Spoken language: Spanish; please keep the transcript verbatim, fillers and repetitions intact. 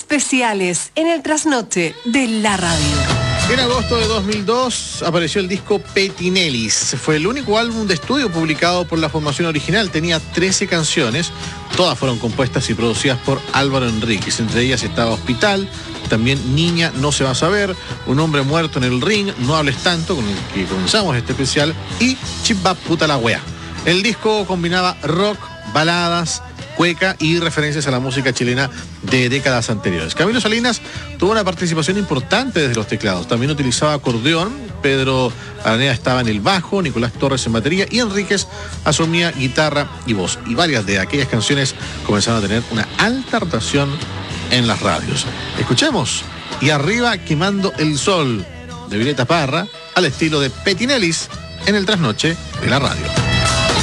especiales en el trasnoche de la radio. En agosto de dos mil dos apareció el disco Petinellis. Fue el único álbum de estudio publicado por la formación original. Tenía trece canciones. Todas fueron compuestas y producidas por Álvaro Enríquez. Entre ellas estaba Hospital, también Niña no se va a saber, Un hombre muerto en el ring, No hables tanto, con el que comenzamos este especial, y Chip-Bap puta la wea. El disco combinaba rock, baladas, cueca y referencias a la música chilena de décadas anteriores. Camilo Salinas tuvo una participación importante desde los teclados. También utilizaba acordeón. Pedro Aranea estaba en el bajo, Nicolás Torres en batería y Enríquez asumía guitarra y voz. Y varias de aquellas canciones comenzaron a tener una alta rotación en las radios. Escuchemos Y arriba quemando el sol, de Violeta Parra, al estilo de Petinellis, en el trasnoche de la radio.